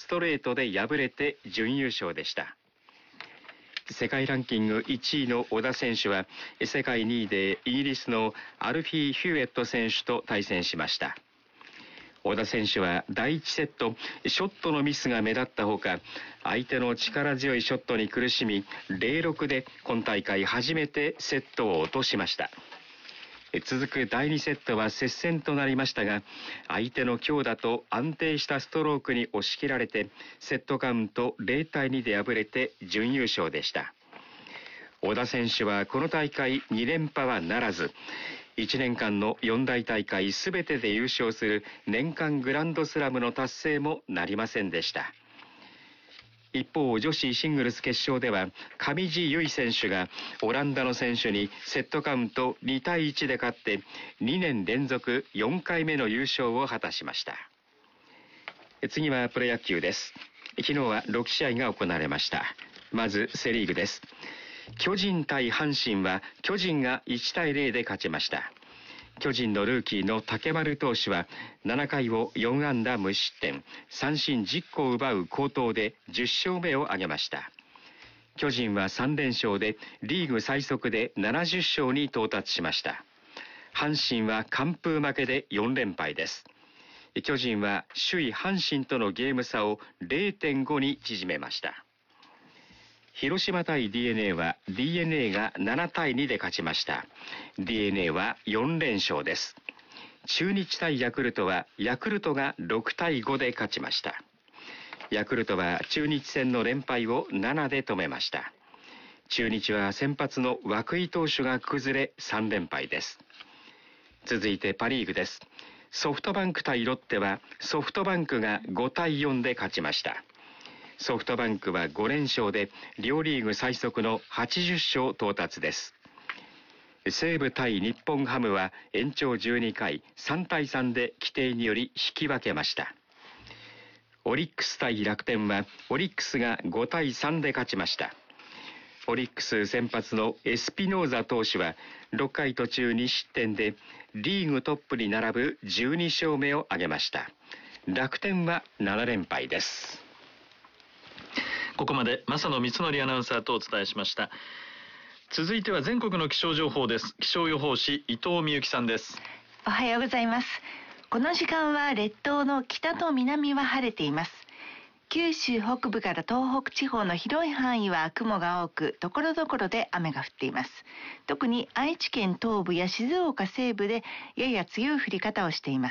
ストレートで敗れて準優勝でした。世界ランキング1位の小田選手は世界2位でイギリスのアルフィー・ヒューエット選手と対戦しました。小田選手は第1セットショットのミスが目立ったほか、相手の力強いショットに苦しみ 0-6 で今大会初めてセットを落としました。続く第2セットは接戦となりましたが、相手の強打と安定したストロークに押し切られてセットカウント0-2で敗れて準優勝でした。小田選手はこの大会2連覇はならず、1年間の4大大会すべてで優勝する年間グランドスラムの達成もなりませんでした。一方、女子シングルス決勝では上地結衣選手がオランダの選手にセットカウント2-1で勝って2年連続4回目の優勝を果たしました。次はプロ野球です。昨日は6試合が行われました。まずセリーグです。巨人対阪神は巨人が1-0で勝ちました。巨人のルーキーの竹丸投手は7回を4安打無失点、三振10個を奪う好投で10勝目を挙げました。巨人は3連勝でリーグ最速で70勝に到達しました。阪神は完封負けで4連敗です。巨人は首位阪神とのゲーム差を 0.5 に縮めました。広島対 DNA は DNA が7-2で勝ちました。DNA は4連勝です。中日対ヤクルトはヤクルトが6-5で勝ちました。ヤクルトは中日戦の連敗を7で止めました。中日は先発の涌井投手が崩れ3連敗です。続いてパリーグです。ソフトバンク対ロッテはソフトバンクが5-4で勝ちました。ソフトバンクは5連勝で両リーグ最速の80勝到達です。西武対日本ハムは延長12回3-3で規定により引き分けました。オリックス対楽天はオリックスが5-3で勝ちました。オリックス先発のエスピノーザ投手は6回途中2失点でリーグトップに並ぶ12勝目を挙げました。楽天は7連敗です。 ここまで正野光則アナウンサーとお伝えしました。続いては全国の気象情報です。気象予報士伊藤美幸さんです。 おはようございます。この時間は列島の北と南は晴れています。九州北部から東北地方の広い範囲は雲が多く、ところどころで雨が降っています。特に愛知県東部や静岡西部でやや強い降り方をしています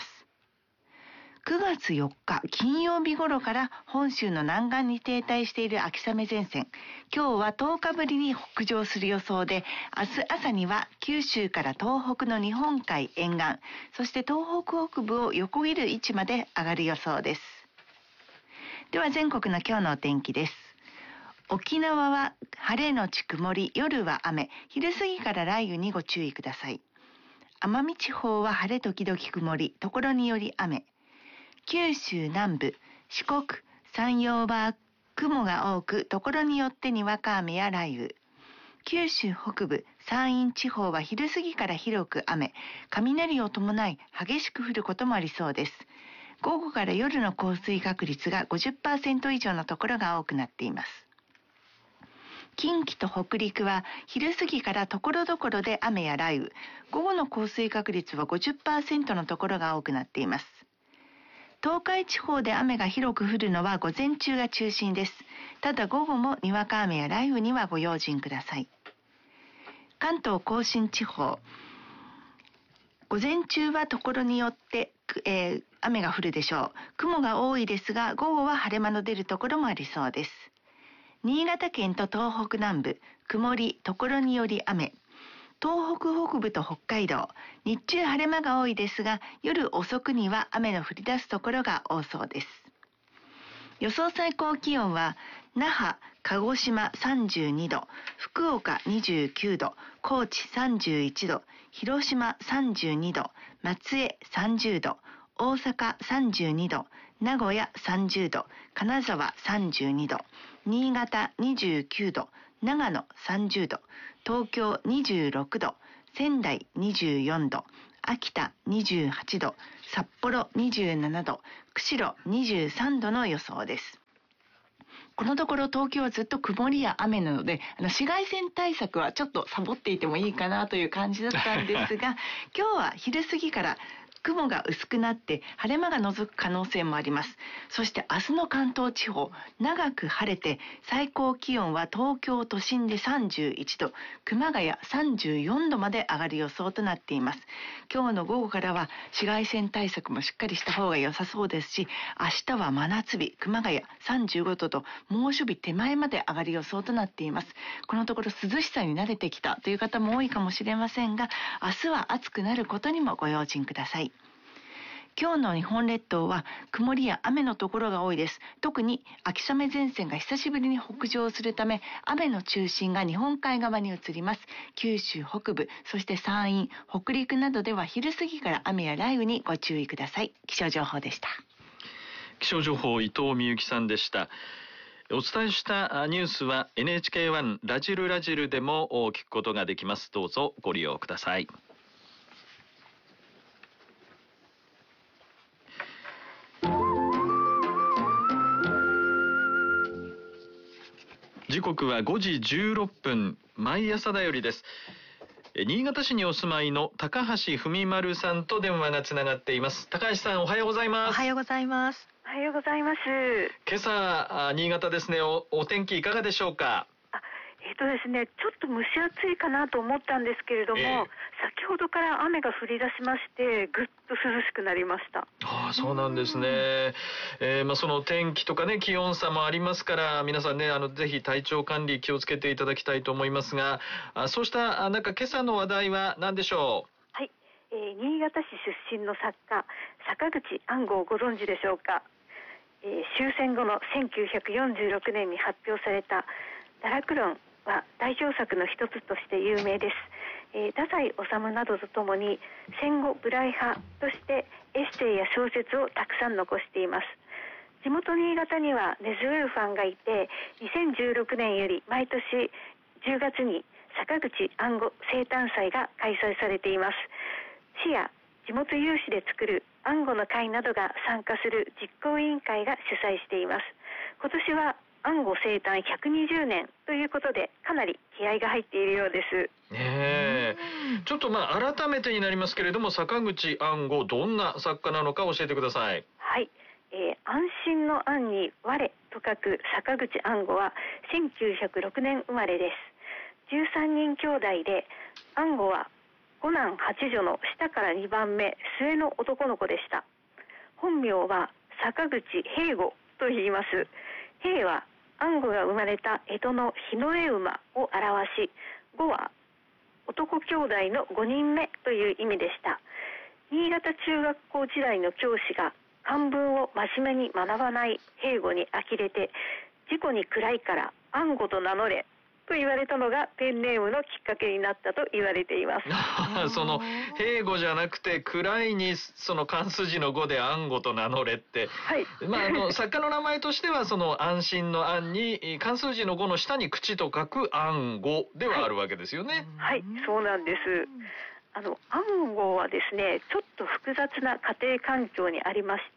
。9月4日金曜日頃から本州の南岸に停滞している秋雨前線、今日は10日ぶりに北上する予想で、明日朝には九州から東北の日本海沿岸、そして東北北部を横切る位置まで上がる予想です。では全国の今日のお天気です。沖縄は晴れのち曇り、夜は雨、昼過ぎから雷雨にご注意ください。奄美地方は晴れ時々曇り、ところにより雨。九州南部、四国、山陽は雲が多く、ところによってにわか雨や雷雨。九州北部、山陰地方は昼過ぎから広く雨、雷を伴い激しく降ることもありそうです。午後から夜の降水確率が 50% 以上のところが多くなっています。近畿と北陸は昼過ぎからところどころで雨や雷雨、午後の降水確率は 50% のところが多くなっています。東海地方で雨が広く降るのは午前中が中心です。ただ午後もにわか雨や雷雨にはご用心ください。関東甲信地方、午前中はところによって、雨が降るでしょう。雲が多いですが、午後は晴れ間の出るところもありそうです。新潟県と東北南部、曇り、ところにより雨。東北北部と北海道、日中晴れ間が多いですが、夜遅くには雨の降り出すところが多そうです。予想最高気温は、那覇、鹿児島32度、福岡29度、高知31度、広島32度、松江30度、大阪32度、名古屋30度、金沢32度、新潟29度、長野30度、東京26度、仙台24度、秋田28度、札幌27度、釧路23度の予想です。 このところ東京はずっと曇りや雨なので、紫外線対策はちょっとサボっていてもいいかなという感じだったんですが今日は昼過ぎから雲が薄くなって晴れ間が覗く可能性もあります。そして明日の関東地方、長く晴れて最高気温は東京都心で31度、熊谷34度まで上がる予想となっています。今日の午後からは紫外線対策もしっかりした方が良さそうですし、明日は真夏日、熊谷35度と猛暑日手前まで上がる予想となっています。このところ涼しさに慣れてきたという方も多いかもしれませんが、明日は暑くなることにもご用心ください。今日の日本列島は曇りや雨のところが多いです。特に秋雨前線が久しぶりに北上するため、雨の中心が日本海側に移ります。九州北部、そして山陰、北陸などでは昼過ぎから雨や雷雨にご注意ください。気象情報でした。 気象情報、伊藤美由紀さんでした。お伝えしたニュースは NHK1 ラジルラジルでも聞くことができます。どうぞご利用ください。時刻は5時16分、毎朝だよりです。新潟市にお住まいの高橋文丸さんと電話がつながっています。高橋さん、おはようございます。 おはようございます。 おはようございます。 今朝新潟ですね。お天気いかがでしょうか。 ですね、ちょっと蒸し暑いかなと思ったんですけれども、先ほどから雨が降り出しましてぐっと涼しくなりました。 そうなんですね。その天気とかね、気温差もありますから皆さんね、ぜひ体調管理気をつけていただきたいと思いますが、そうした今朝の話題は何でしょう。 はい、新潟市出身の作家坂口安吾をご存知でしょうか。終戦後の1946年に発表された堕落論は代表作の一つとして有名です。太宰治などとともに戦後無頼派としてエッセイや小説をたくさん残しています。地元新潟には根強いファンがいて、2016年より毎年10月に坂口安吾生誕祭が開催されています。市や地元有志で作る安吾の会などが参加する実行委員会が主催しています。今年は安吾生誕120年ということでかなり気合が入っているようです。 ちょっと改めてになりますけれども、坂口安吾どんな作家なのか教えてください。 はい、安心の安に我と書く坂口安吾は1906年生まれです。13人兄弟で安吾は5男8女の下から2番目末の男の子でした。本名は坂口平吾と言います。平は安吾が生まれた江戸の日の出馬を表し、吾は男兄弟の5人目という意味でした。新潟中学校時代の教師が漢文を真面目に学ばない平吾に呆れて、事故に暗いから安吾と名乗れと言われたのがペンネームのきっかけになったと言われています。 その平吾じゃなくて暗いにその漢数字の5で安吾と名乗れって、 はい、 作家の名前としてはその安心の安に漢数字の5の下に口と書く安吾ではあるわけですよね。 はい、そうなんです。安吾はですね、ちょっと複雑な家庭環境にありまして、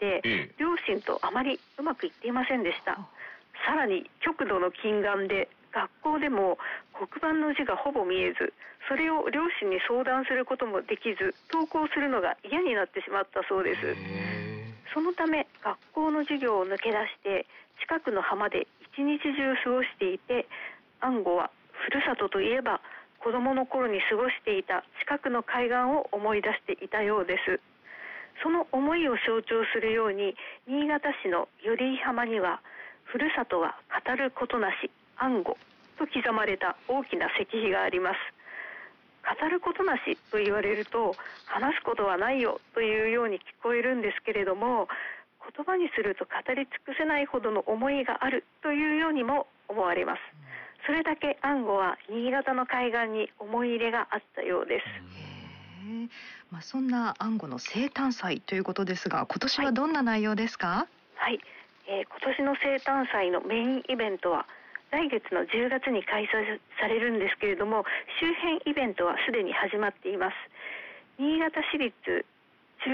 両親とあまりうまくいっていませんでした。さらに極度の近眼で学校でも黒板の字がほぼ見えず、それを両親に相談することもできず、登校するのが嫌になってしまったそうです。そのため学校の授業を抜け出して近くの浜で一日中過ごしていて、安吾はふるさとといえば子供の頃に過ごしていた近くの海岸を思い出していたようです。その思いを象徴するように新潟市の寄居浜には、ふるさとは語ることなし安吾と刻まれた大きな石碑があります。語ることなしと言われると話すことはないよというように聞こえるんですけれども、言葉にすると語り尽くせないほどの思いがあるというようにも思われます。それだけ安吾は新潟の海岸に思い入れがあったようです。 そんな安吾の生誕祭ということですが、今年はどんな内容ですか？ はい、今年の生誕祭のメインイベントは来月の10月に開催されるんですけれども、周辺イベントはすでに始まっています。新潟市立